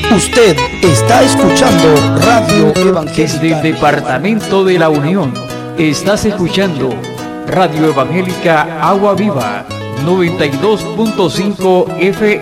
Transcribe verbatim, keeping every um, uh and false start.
Usted está escuchando Radio Evangélica. Desde el Departamento de la Unión, estás escuchando Radio Evangélica Agua Viva, noventa y dos punto cinco F